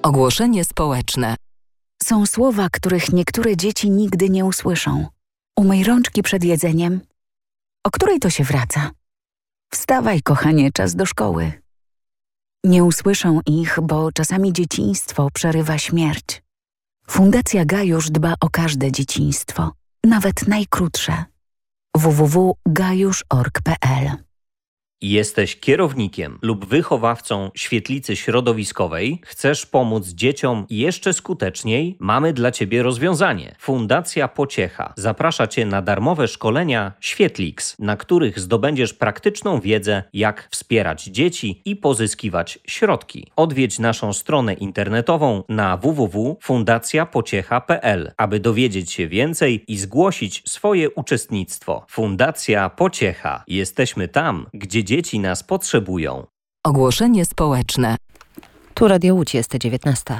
Ogłoszenie społeczne. Są słowa, których niektóre dzieci nigdy nie usłyszą. Umyj rączki przed jedzeniem. O której to się wraca? Wstawaj, kochanie, czas do szkoły. Nie usłyszą ich, bo czasami dzieciństwo przerywa śmierć. Fundacja Gajusz dba o każde dzieciństwo, nawet najkrótsze. www.gajusz.org.pl. Jesteś kierownikiem lub wychowawcą świetlicy środowiskowej? Chcesz pomóc dzieciom jeszcze skuteczniej? Mamy dla Ciebie rozwiązanie. Fundacja Pociecha zaprasza Cię na darmowe szkolenia Świetlix, na których zdobędziesz praktyczną wiedzę, jak wspierać dzieci i pozyskiwać środki. Odwiedź naszą stronę internetową na www.fundacjapociecha.pl, aby dowiedzieć się więcej i zgłosić swoje uczestnictwo. Fundacja Pociecha. Jesteśmy tam, gdzie dzieci nas potrzebują. Ogłoszenie społeczne. Tu Radio Łódź, jest 19.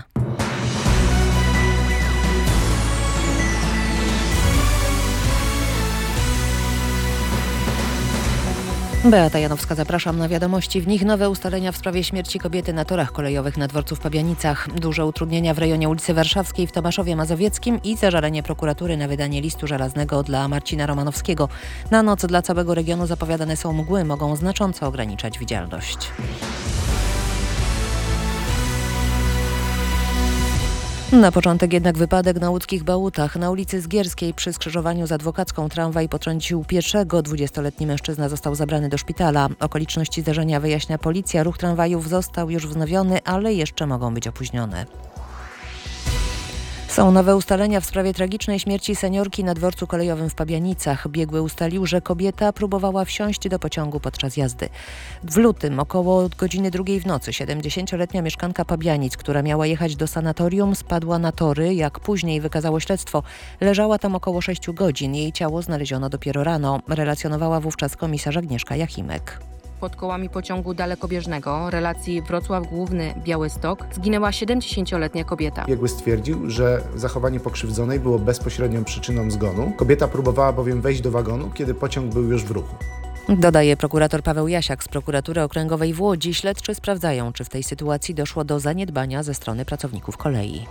Beata Janowska, zapraszam na wiadomości. W nich nowe ustalenia w sprawie śmierci kobiety na torach kolejowych na dworcu w Pabianicach. Duże utrudnienia w rejonie ulicy Warszawskiej w Tomaszowie Mazowieckim i zażalenie prokuratury na wydanie listu żelaznego dla Marcina Romanowskiego. Na noc dla całego regionu zapowiadane są mgły, mogą znacząco ograniczać widzialność. Na początek jednak wypadek na łódzkich Bałutach. Na ulicy Zgierskiej przy skrzyżowaniu z Adwokacką tramwaj potrącił pieszego. 20-letni mężczyzna został zabrany do szpitala. Okoliczności zdarzenia wyjaśnia policja. Ruch tramwajów został już wznowiony, ale jeszcze mogą być opóźnione. Są nowe ustalenia w sprawie tragicznej śmierci seniorki na dworcu kolejowym w Pabianicach. Biegły ustalił, że kobieta próbowała wsiąść do pociągu podczas jazdy. W lutym około godziny 2 w nocy 70-letnia mieszkanka Pabianic, która miała jechać do sanatorium, spadła na tory. Jak później wykazało śledztwo, leżała tam około 6 godzin. Jej ciało znaleziono dopiero rano, relacjonowała wówczas komisarz Agnieszka Jachimek. Pod kołami pociągu dalekobieżnego relacji Wrocław Główny - Białystok zginęła 70-letnia kobieta. Biegły stwierdził, że zachowanie pokrzywdzonej było bezpośrednią przyczyną zgonu. Kobieta próbowała bowiem wejść do wagonu, kiedy pociąg był już w ruchu. Dodaje prokurator Paweł Jasiak z Prokuratury Okręgowej w Łodzi. Śledczy sprawdzają, czy w tej sytuacji doszło do zaniedbania ze strony pracowników kolei.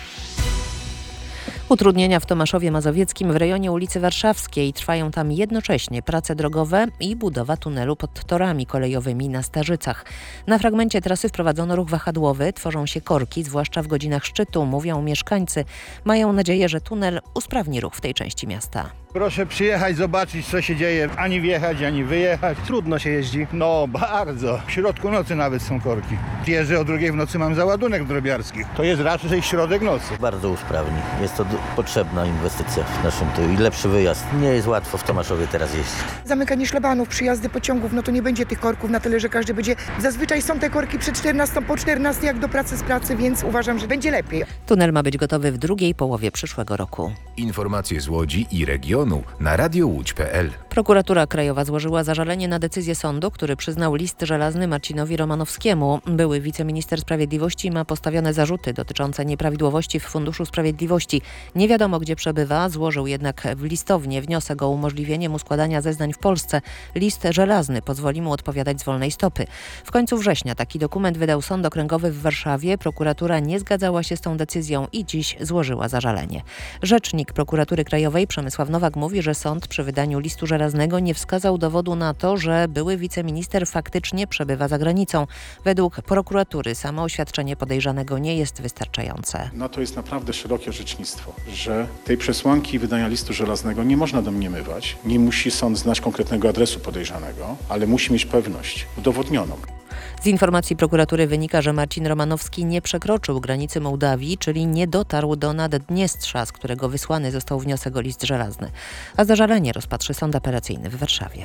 Utrudnienia w Tomaszowie Mazowieckim w rejonie ulicy Warszawskiej. Trwają tam jednocześnie prace drogowe i budowa tunelu pod torami kolejowymi na Starzycach. Na fragmencie trasy wprowadzono ruch wahadłowy, tworzą się korki, zwłaszcza w godzinach szczytu, mówią mieszkańcy. Mają nadzieję, że tunel usprawni ruch w tej części miasta. Proszę przyjechać, zobaczyć, co się dzieje. Ani wjechać, ani wyjechać. Trudno się jeździ. No, bardzo. W środku nocy nawet są korki. Jeżdżę o 2 w nocy, mam załadunek drobiarski. To jest raczej środek nocy. Bardzo usprawni. Jest to potrzebna inwestycja w naszym tu i lepszy wyjazd. Nie jest łatwo w Tomaszowie teraz jeździć. Zamykanie szlabanów, przyjazdy pociągów, no to nie będzie tych korków na tyle, że każdy będzie... Zazwyczaj są te korki przed 14, po 14 jak do pracy z pracy, więc uważam, że będzie lepiej. Tunel ma być gotowy w drugiej połowie przyszłego roku. Informacje z Łodzi i regionu na radiołódź.pl. Prokuratura Krajowa złożyła zażalenie na decyzję sądu, który przyznał list żelazny Marcinowi Romanowskiemu. Były wiceminister sprawiedliwości ma postawione zarzuty dotyczące nieprawidłowości w Funduszu Sprawiedliwości. Nie wiadomo, gdzie przebywa, złożył jednak w listownie wniosek o umożliwienie mu składania zeznań w Polsce. List żelazny pozwoli mu odpowiadać z wolnej stopy. W końcu września taki dokument wydał Sąd Okręgowy w Warszawie. Prokuratura nie zgadzała się z tą decyzją i dziś złożyła zażalenie. Rzecznik Prokuratury Krajowej Przemysław Nowak mówi, że sąd przy wydaniu listu żelaznego nie wskazał dowodu na to, że były wiceminister faktycznie przebywa za granicą. Według prokuratury samo oświadczenie podejrzanego nie jest wystarczające. No to jest naprawdę szerokie orzecznictwo, że tej przesłanki wydania listu żelaznego nie można domniemywać. Nie musi sąd znać konkretnego adresu podejrzanego, ale musi mieć pewność udowodnioną. Z informacji prokuratury wynika, że Marcin Romanowski nie przekroczył granicy Mołdawii, czyli nie dotarł do Naddniestrza, z którego wysłany został wniosek o list żelazny. A zażalenie rozpatrzy sąd apelacyjny w Warszawie.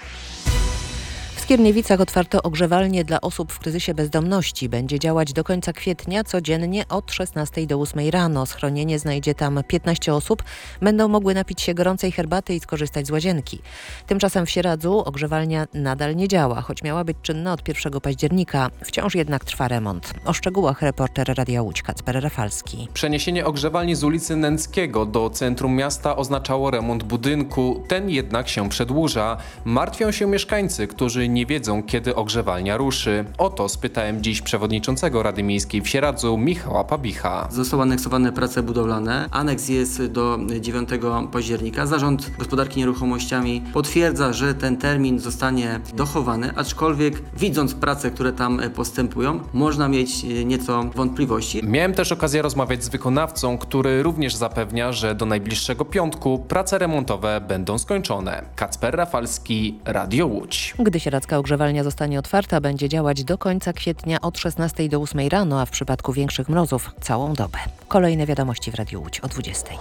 W Skierniewicach otwarto ogrzewalnię dla osób w kryzysie bezdomności. Będzie działać do końca kwietnia codziennie od 16 do 8 rano. Schronienie znajdzie tam 15 osób. Będą mogły napić się gorącej herbaty i skorzystać z łazienki. Tymczasem w Sieradzu ogrzewalnia nadal nie działa, choć miała być czynna od 1 października. Wciąż jednak trwa remont. O szczegółach reporter Radia Łódź Kacper Rafalski. Przeniesienie ogrzewalni z ulicy Nęckiego do centrum miasta oznaczało remont budynku. Ten jednak się przedłuża. Martwią się mieszkańcy, którzy nie nie wiedzą, kiedy ogrzewalnia ruszy. O to spytałem dziś przewodniczącego Rady Miejskiej w Sieradzu Michała Pabicha. Zostały aneksowane prace budowlane. Aneks jest do 9 października. Zarząd Gospodarki Nieruchomościami potwierdza, że ten termin zostanie dochowany, aczkolwiek widząc prace, które tam postępują, można mieć nieco wątpliwości. Miałem też okazję rozmawiać z wykonawcą, który również zapewnia, że do najbliższego piątku prace remontowe będą skończone. Kacper Rafalski, Radio Łódź. Gdy sieradzka ogrzewalnia zostanie otwarta, będzie działać do końca kwietnia od 16 do 8 rano, a w przypadku większych mrozów całą dobę. Kolejne wiadomości w Radiu Łódź o 20.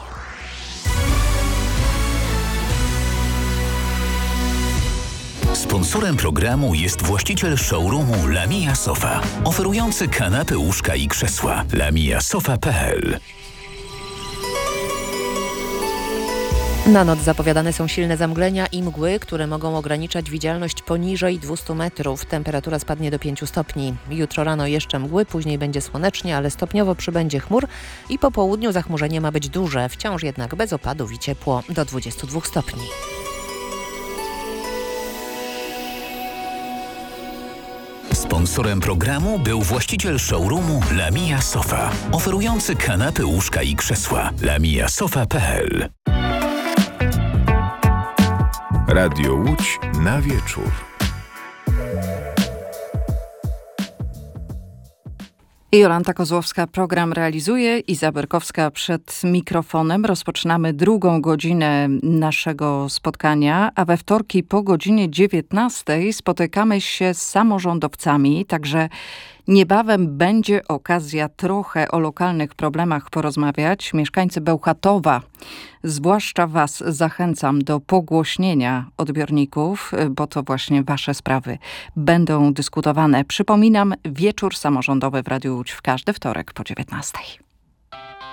Sponsorem programu jest właściciel showroomu Lamia Sofa, oferujący kanapy, łóżka i krzesła. lamiasofa.pl. Na noc zapowiadane są silne zamglenia i mgły, które mogą ograniczać widzialność poniżej 200 metrów. Temperatura spadnie do 5 stopni. Jutro rano jeszcze mgły, później będzie słonecznie, ale stopniowo przybędzie chmur i po południu zachmurzenie ma być duże. Wciąż jednak bez opadów i ciepło do 22 stopni. Sponsorem programu był właściciel showroomu Lamia Sofa, oferujący kanapy, łóżka i krzesła. lamiasofa.pl. Radio Łódź na wieczór. Jolanta Kozłowska program realizuje, Iza Berkowska przed mikrofonem. Rozpoczynamy drugą godzinę naszego spotkania, a we wtorki po godzinie 19 spotykamy się z samorządowcami, także niebawem będzie okazja trochę o lokalnych problemach porozmawiać. Mieszkańcy Bełchatowa, zwłaszcza Was zachęcam do pogłośnienia odbiorników, bo to właśnie Wasze sprawy będą dyskutowane. Przypominam, wieczór samorządowy w Radiu Łódź w każdy wtorek po 19.